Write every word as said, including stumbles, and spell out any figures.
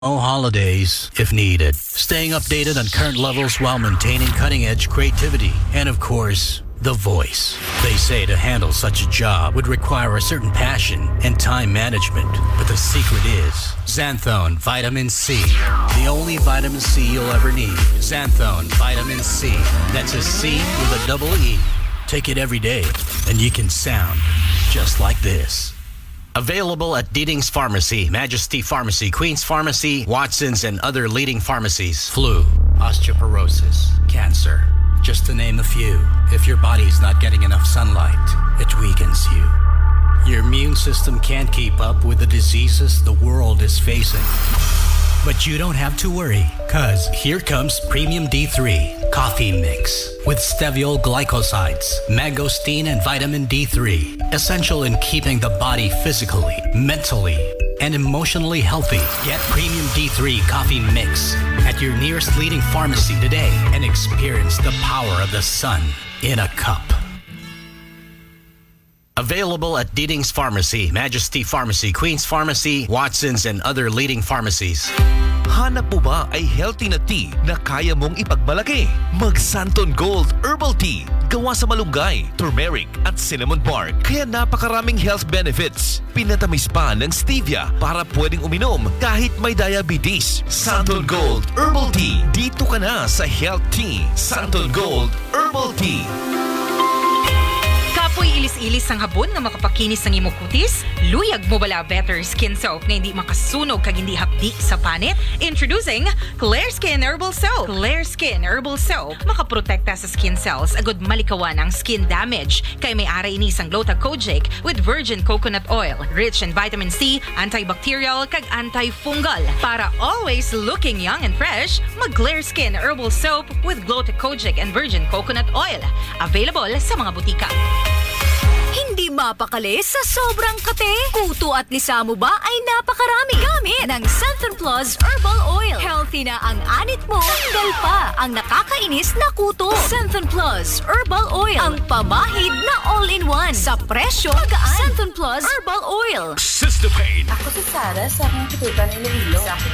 No holidays, if needed. Staying updated on current levels while maintaining cutting-edge creativity. And of course, the voice. They say to handle such a job would require a certain passion and time management. But the secret is Xanthone Vitamin C. The only vitamin C you'll ever need. Xanthone Vitamin C. That's a C with a double E. Take it every day, and you can sound just like this. Available at Deeding's Pharmacy, Majesty Pharmacy, Queen's Pharmacy, Watson's, and other leading pharmacies. Flu, osteoporosis, cancer, just to name a few. If your body's not getting enough sunlight, it weakens you. Your immune system can't keep up with the diseases the world is facing. But you don't have to worry, cause here comes Premium D three Coffee Mix with steviol glycosides, mangosteen, and vitamin D three. Essential in keeping the body physically, mentally, and emotionally healthy. Get Premium D three Coffee Mix at your nearest leading pharmacy today and experience the power of the sun in a cup. Available at Deeding's Pharmacy, Majesty Pharmacy, Queen's Pharmacy, Watson's, and other leading pharmacies. Hanap mo ba ay healthy na tea na kaya mong ipagmalaki? Mag Santon Gold Herbal Tea. Gawa sa malunggay, turmeric, at cinnamon bark. Kaya napakaraming health benefits. Pinatamis pa ng stevia para pwedeng uminom kahit may diabetes. Santon Gold Herbal Tea. Dito ka na sa Health Tea. Santon Gold Herbal Tea. Kapoy ilis-ilis ang habon nga makapakinis ng imong kutis? Luyag mo bala better skin soap na hindi makasunog kag hindi hapdi sa panit? Introducing Clear Skin Herbal Soap. Clear Skin Herbal Soap makaprotekta sa skin cells agud malikawan ang skin damage. Kay may ara ini sang Gluta-Kojic with virgin coconut oil, rich in vitamin C, antibacterial kag antifungal. Para always looking young and fresh, mag Clear Skin Herbal Soap with Gluta-Kojic and virgin coconut oil. Available sa mga butika. Hindi mapakali sa sobrang kate. Kuto at lisa mo ba ay napakarami. Gamit ng Santon Plus Herbal Oil. Healthy na ang anit mo. Tanggal pa ang nakakainis na kuto. Santon Plus Herbal Oil. Ang pamahid na all-in-one. Sa presyo magaan. Santon Plus Herbal Oil. Sister Pain. Ako si Sarah sa mga katutan ni Iloilo.